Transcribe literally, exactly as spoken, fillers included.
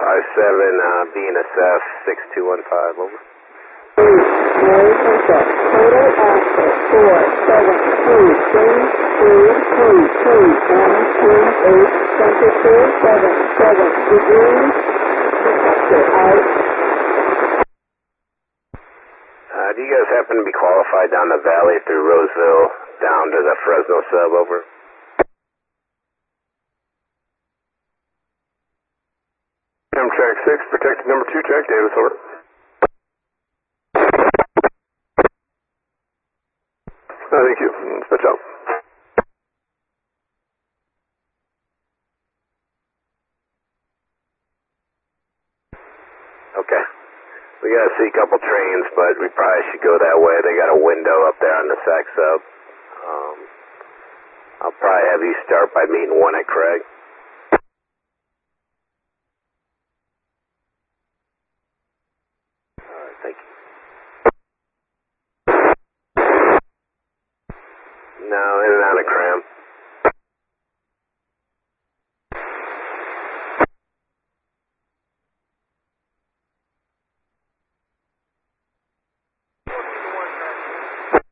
five seven, uh, B N S F six two one five, over. Mary Princess, total access four seven two three three three two M two eight twenty-two seven seven degrees. Detector out. Uh, do you guys happen to be qualified down the valley through Roseville down to the Fresno sub, over? Amtrak six, protected number two, Jack Davis, over. Uh, thank you. Switch out. Okay. We gotta see a couple trains, but we probably should go that way. They got a window up there on the Sac sub. Um, I'll probably have you start by meeting one at Craig. Alright, thank you. No, in and out of Craig.